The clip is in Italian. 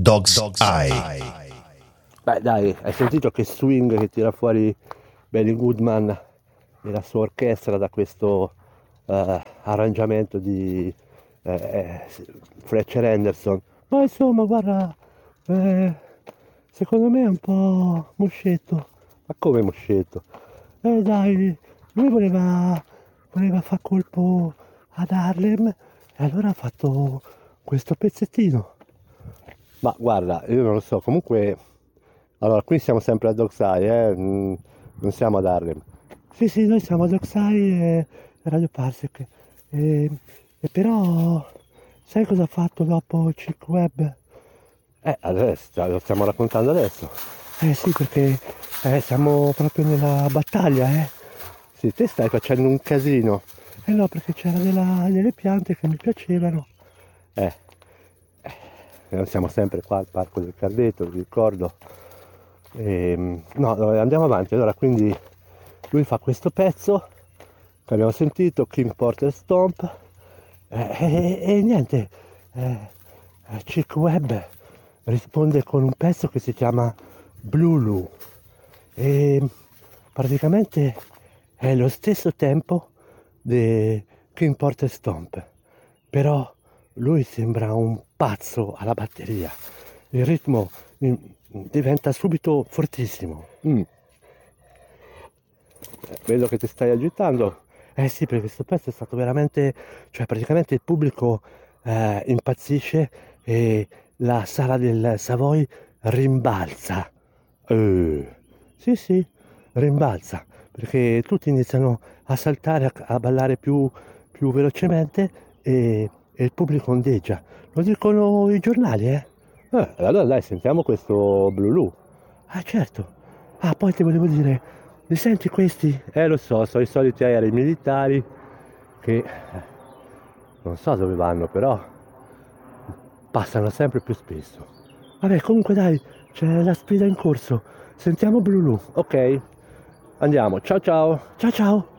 Dog's Eye. Beh dai, hai sentito che swing che tira fuori Benny Goodman e la sua orchestra da questo arrangiamento di Fletcher Henderson. Ma insomma, guarda, secondo me è un po' moscetto. Ma come moscetto? Dai, lui voleva far colpo ad Harlem e allora ha fatto questo pezzettino. Ma guarda, io non lo so, comunque. Allora, qui siamo sempre a Dockside, non siamo ad Harlem. Sì, sì, noi siamo a Dockside e Radio Parsec. E però, sai cosa ha fatto dopo Chick Webb? Adesso, lo stiamo raccontando adesso. Sì, perché siamo proprio nella battaglia, eh. Sì, te stai facendo un casino. No, perché c'era delle piante che mi piacevano. Siamo sempre qua al Parco del Cardeto, vi ricordo. No, andiamo avanti. Allora, quindi lui fa questo pezzo che abbiamo sentito, King Porter Stomp, e niente, Chick Webb risponde con un pezzo che si chiama Blue e praticamente è lo stesso tempo di King Porter Stomp, però lui sembra un pazzo alla batteria, il ritmo diventa subito fortissimo. Vedo che ti stai agitando. Sì, perché questo pezzo è stato veramente, cioè praticamente il pubblico impazzisce e la sala del Savoy rimbalza. Sì, sì, rimbalza, perché tutti iniziano a saltare, a ballare più velocemente e il pubblico ondeggia. Lo dicono i giornali, eh? Allora dai, sentiamo questo Blue. Ah, certo. Ah, poi ti volevo dire, li senti questi? Lo so, sono i soliti aerei militari che non so dove vanno, però passano sempre più spesso. Vabbè, comunque dai, c'è la sfida in corso. Sentiamo Blue. Ok, andiamo. Ciao ciao. Ciao ciao.